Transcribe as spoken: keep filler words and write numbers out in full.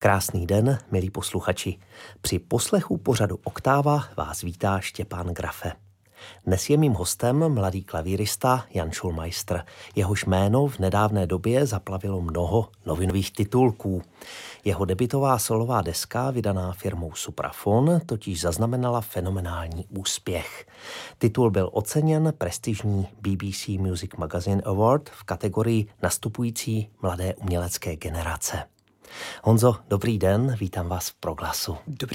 Krásný den, milí posluchači. Při poslechu pořadu Oktáva vás vítá Štěpán Grafe. Dnes je mým hostem mladý klavírista Jan Schulmeister. Jehož jméno v nedávné době zaplavilo mnoho novinových titulků. Jeho debutová solová deska, vydaná firmou Supraphon, totiž zaznamenala fenomenální úspěch. Titul byl oceněn prestižní B B C Music Magazine Award v kategorii nastupující mladé umělecké generace. Honzo, dobrý den, vítám vás v Proglasu. Dobrý